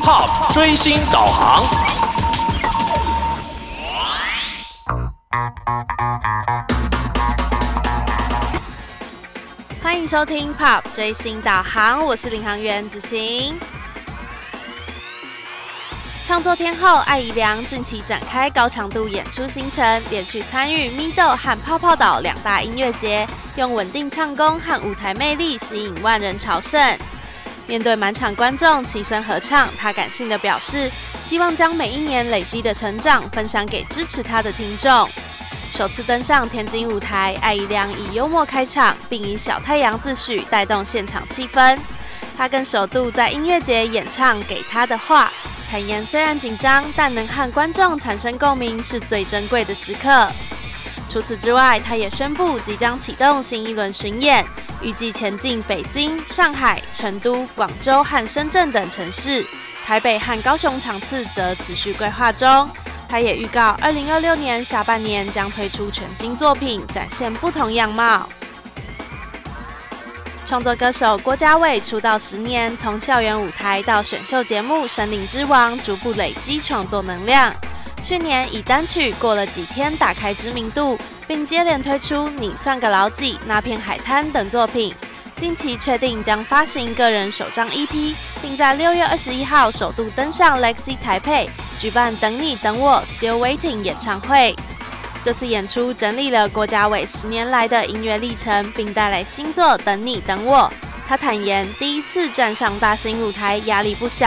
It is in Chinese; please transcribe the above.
Pop 追星导航。 欢迎收听 Pop 追星导航，我是领航员子晴。创作天后艾怡良近期展开高强度演出行程，连续参与咪豆和泡泡岛2大音乐节，用稳定唱功和舞台魅力吸引万人朝圣。面对满场观众齐声合唱，她感性地表示，希望将每一年累积的成长分享给支持她的听众。首次登上天津舞台，艾怡良以幽默开场，并以小太阳自诩带动现场气氛。她更首度在音乐节演唱《给她的话》，坦言虽然紧张，但能和观众产生共鸣是最珍贵的时刻。除此之外，她也宣布即将启动新一轮巡演，预计前进北京、上海、成都、广州和深圳等城市，台北和高雄场次则持续规划中。他也预告2026年下半年将推出全新作品，展现不同样貌。创作歌手郭家伟出道10年，从校园舞台到选秀节目《神领之王》，逐步累积创作能量。去年以单曲《过了几天》打开知名度，并接连推出《你算个老几》、《那片海滩》等作品。近期确定将发行个人首张 EP， 并在6月21号首度登上 Lexi 台北，举办《等你等我 Still Waiting》演唱会。这次演出整理了郭家伟10年来的音乐历程，并带来新作《等你等我》。他坦言，第一次站上大型舞台，压力不小，